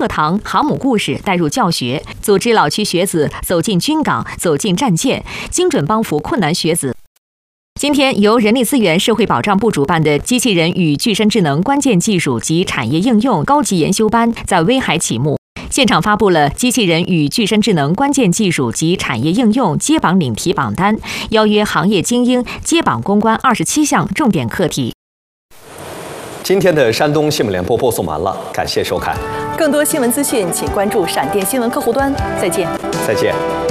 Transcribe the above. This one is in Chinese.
课堂、航母故事带入教学，组织老区学子走进军岗、走进战舰，精准帮扶困难学子。今天由人力资源社会保障部主办的机器人与具身智能关键技术及产业应用高级研修班在威海启幕，现场发布了机器人与具身智能关键技术及产业应用接榜领题榜单，邀约行业精英接榜攻关27项重点课题。 今天的山东新闻联播播送完了，感谢收看。 更多新闻资讯，请关注闪电新闻客户端。再见。 再见。